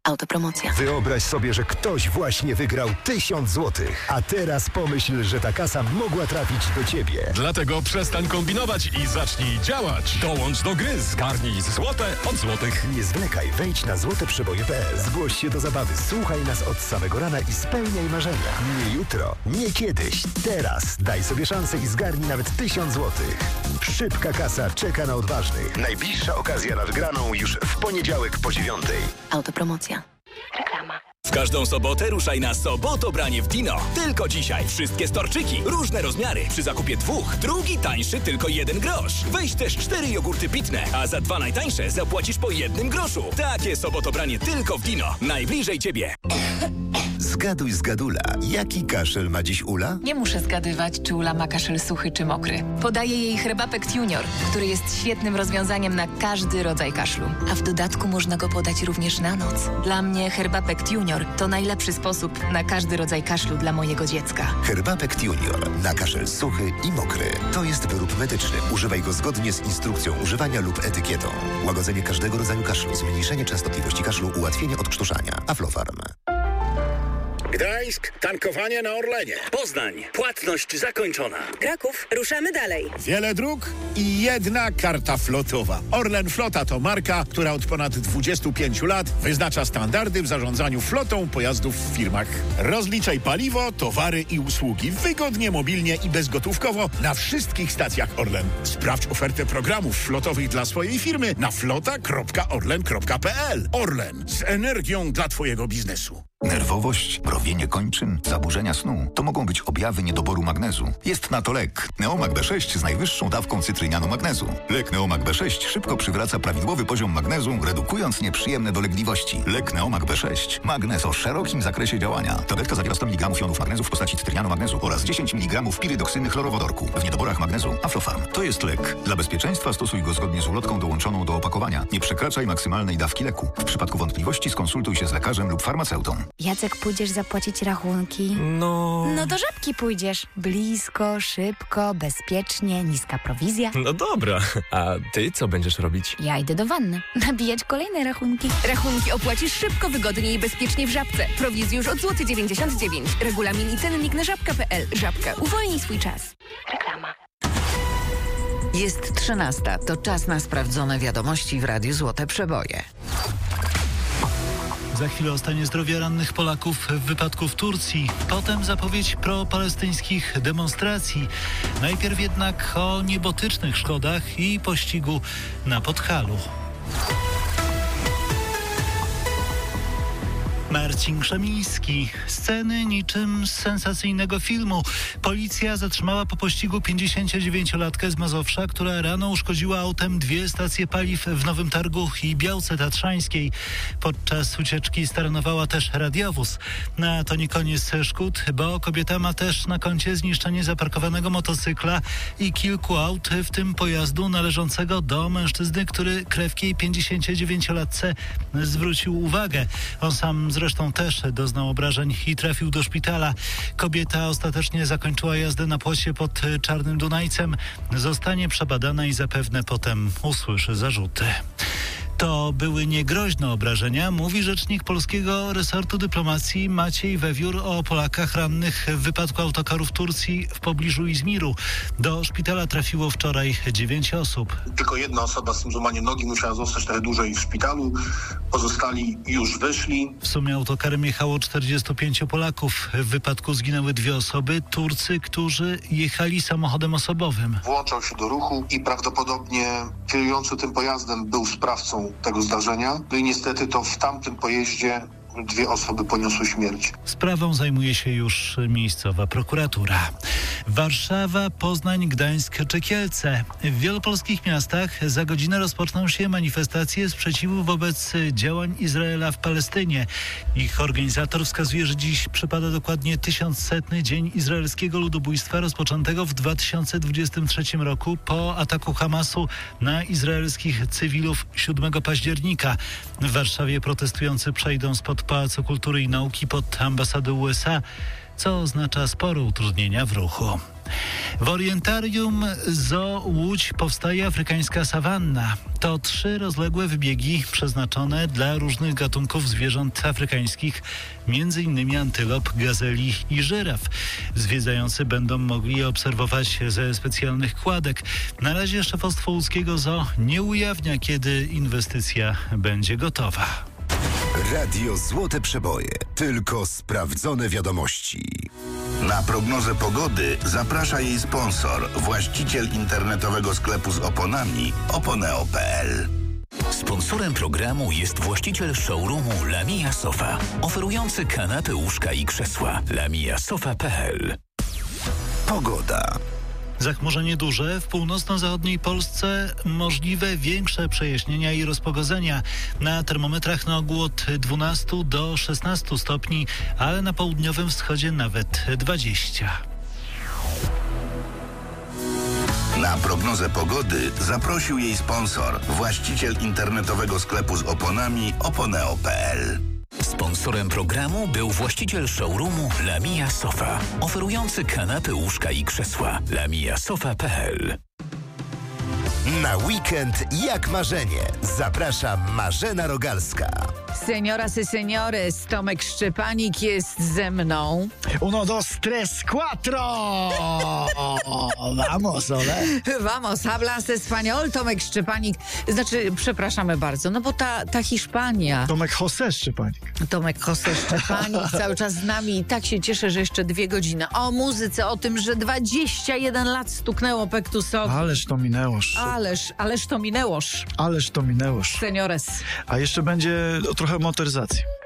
Autopromocja. Wyobraź sobie, że ktoś właśnie wygrał 1000 zł. A teraz pomyśl, że ta kasa mogła trafić do ciebie. Dlatego przestań kombinować i zacznij działać. Dołącz do gry, zgarnij złote od złotych. Nie zwlekaj, wejdź na złoteprzeboje.pl. Zgłoś się do zabawy, słuchaj nas od samego rana i spełniaj marzenia. Nie jutro, nie kiedyś, teraz. Daj sobie szansę i zgarnij nawet 1000 zł. Szybka kasa czeka na odważnych. Najbliższa okazja na wygraną już w poniedziałek po 9:00. Autopromocja. Reklama. W każdą sobotę ruszaj na Sobotobranie w Dino. Tylko dzisiaj wszystkie storczyki, różne rozmiary. Przy zakupie 2, drugi tańszy tylko 1 grosz. Weź też 4 jogurty pitne, a za 2 najtańsze zapłacisz po 1 groszu. Takie Sobotobranie tylko w Dino. Najbliżej ciebie. Zgaduj z Gadula. Jaki kaszel ma dziś Ula? Nie muszę zgadywać, czy Ula ma kaszel suchy czy mokry. Podaję jej Herbapekt Junior, który jest świetnym rozwiązaniem na każdy rodzaj kaszlu. A w dodatku można go podać również na noc. Dla mnie Herbapekt Junior to najlepszy sposób na każdy rodzaj kaszlu dla mojego dziecka. Herbapekt Junior na kaszel suchy i mokry. To jest wyrób medyczny. Używaj go zgodnie z instrukcją używania lub etykietą. Łagodzenie każdego rodzaju kaszlu, zmniejszenie częstotliwości kaszlu, ułatwienie odkrztuszania. Aflofarm. Gdańsk, tankowanie na Orlenie. Poznań, płatność zakończona. Kraków, ruszamy dalej. Wiele dróg i jedna karta flotowa. Orlen Flota to marka, która od ponad 25 lat wyznacza standardy w zarządzaniu flotą pojazdów w firmach. Rozliczaj paliwo, towary i usługi wygodnie, mobilnie i bezgotówkowo na wszystkich stacjach Orlen. Sprawdź ofertę programów flotowych dla swojej firmy na flota.orlen.pl. Orlen, z energią dla twojego biznesu. Nerwowość, mrowienie kończyn, zaburzenia snu to mogą być objawy niedoboru magnezu. Jest na to lek Neomag B6 z najwyższą dawką cytrynianu magnezu. Lek Neomag B6 szybko przywraca prawidłowy poziom magnezu, redukując nieprzyjemne dolegliwości. Lek Neomag B6. Magnez o szerokim zakresie działania. Tabletka zawiera 100 mg jonów magnezu w postaci cytrynianu magnezu oraz 10 mg pirydoksyny chlorowodorku. W niedoborach magnezu Aflofarm. To jest lek. Dla bezpieczeństwa stosuj go zgodnie z ulotką dołączoną do opakowania. Nie przekraczaj maksymalnej dawki leku. W przypadku wątpliwości skonsultuj się z lekarzem lub farmaceutą. Jacek, pójdziesz zapłacić rachunki? No do Żabki pójdziesz. Blisko, szybko, bezpiecznie, niska prowizja. No dobra, a ty co będziesz robić? Ja idę do wanny. Nabijać kolejne rachunki. Rachunki opłacisz szybko, wygodnie i bezpiecznie w Żabce. Prowizji już od złoty 99. Regulamin i cennik na żabka.pl. Żabka. Uwolnij swój czas. Reklama. Jest 13. To czas na sprawdzone wiadomości w Radiu Złote Przeboje. Za chwilę o stanie zdrowia rannych Polaków w wypadku w Turcji. Potem zapowiedź propalestyńskich demonstracji. Najpierw jednak o niebotycznych szkodach i pościgu na Podhalu. Marcin Krzemiński. Sceny niczym z sensacyjnego filmu. Policja zatrzymała po pościgu 59-latkę z Mazowsza, która rano uszkodziła autem 2 stacje paliw w Nowym Targu i Białce Tatrzańskiej. Podczas ucieczki staranowała też radiowóz. No, to nie koniec szkód, bo kobieta ma też na koncie zniszczenie zaparkowanego motocykla i kilku aut, w tym pojazdu należącego do mężczyzny, który krewkiej 59-latce zwrócił uwagę. On sam zresztą też doznał obrażeń i trafił do szpitala. Kobieta ostatecznie zakończyła jazdę na płocie pod Czarnym Dunajcem. Zostanie przebadana i zapewne potem usłyszy zarzuty. To były niegroźne obrażenia, mówi rzecznik polskiego resortu dyplomacji Maciej Wewiór o Polakach rannych w wypadku autokaru w Turcji w pobliżu Izmiru. Do szpitala trafiło wczoraj 9 osób. Tylko jedna osoba z tym złamaniem nogi musiała zostać trochę dłużej w szpitalu. Pozostali już wyszli. W sumie autokarem jechało 45 Polaków. W wypadku zginęły 2 osoby, Turcy, którzy jechali samochodem osobowym. Włączał się do ruchu i prawdopodobnie kierujący tym pojazdem był sprawcą tego zdarzenia. No i niestety to w tamtym pojeździe 2 osoby poniosły śmierć. Sprawą zajmuje się już miejscowa prokuratura. Warszawa, Poznań, Gdańsk czy Kielce. W wielu polskich miastach za godzinę rozpoczną się manifestacje sprzeciwu wobec działań Izraela w Palestynie. Ich organizator wskazuje, że dziś przypada dokładnie 1100. dzień izraelskiego ludobójstwa rozpoczętego w 2023 roku po ataku Hamasu na izraelskich cywilów 7 października. W Warszawie protestujący przejdą spod Pałacu Kultury i Nauki pod ambasadę USA, co oznacza spore utrudnienia w ruchu. W Orientarium Zoo Łódź powstaje afrykańska sawanna. To 3 rozległe wybiegi przeznaczone dla różnych gatunków zwierząt afrykańskich, m.in. antylop, gazeli i żyraf. Zwiedzający będą mogli je obserwować ze specjalnych kładek. Na razie szefostwo łódzkiego zoo nie ujawnia, kiedy inwestycja będzie gotowa. Radio Złote Przeboje. Tylko sprawdzone wiadomości. Na prognozę pogody zaprasza jej sponsor, właściciel internetowego sklepu z oponami oponeo.pl. Sponsorem programu jest właściciel showroomu Lamia Sofa, oferujący kanapy, łóżka i krzesła. lamiasofa.pl. Pogoda. Zachmurzenie duże, w północno-zachodniej Polsce możliwe większe przejaśnienia i rozpogodzenia. Na termometrach na ogół od 12 do 16 stopni, ale na południowym wschodzie nawet 20. Na prognozę pogody zaprosił jej sponsor, właściciel internetowego sklepu z oponami oponeo.pl. Sponsorem programu był właściciel showroomu Lamia Sofa, oferujący kanapy, łóżka i krzesła. lamiasofa.pl. Na weekend jak marzenie. Zaprasza Marzena Rogalska. Senioras y seniores, Tomek Szczepanik jest ze mną. Uno, dos, tres, cuatro! Vamos, ole. Vamos, hablas español, Tomek Szczepanik. Znaczy, przepraszamy bardzo, no bo ta Hiszpania. Tomek Jose Szczepanik. Tomek Jose Szczepanik cały czas z nami i tak się cieszę, że jeszcze 2 godziny. O muzyce, o tym, że 21 lat stuknęło Pektusowi. Ależ to minęłoż. Ależ to minęłoż. Ależ to minęłoż. Seniores. A jeszcze będzie trochę motoryzacji.